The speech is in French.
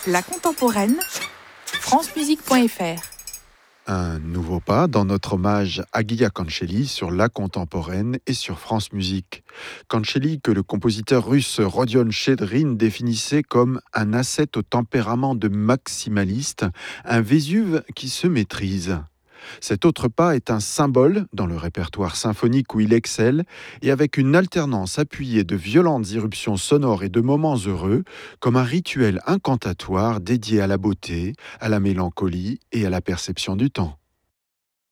La contemporaine, francemusique.fr. Un nouveau pas dans notre hommage à Guilla Cancelli sur La Contemporaine et sur France Musique. Cancelli, que le compositeur russe Rodion Chedrin définissait comme un ascète au tempérament de maximaliste, un Vésuve qui se maîtrise. Cet autre pas est un symbole dans le répertoire symphonique où il excelle et avec une alternance appuyée de violentes irruptions sonores et de moments heureux, comme un rituel incantatoire dédié à la beauté, à la mélancolie et à la perception du temps.